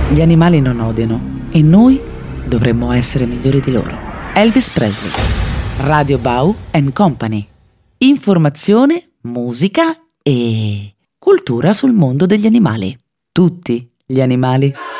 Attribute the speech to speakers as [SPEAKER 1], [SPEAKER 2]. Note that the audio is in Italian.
[SPEAKER 1] Gli animali non odiano e noi dovremmo essere migliori di loro. Elvis Presley, Radio Bau and Company. Informazione, musica e cultura sul mondo degli animali. Tutti gli animali.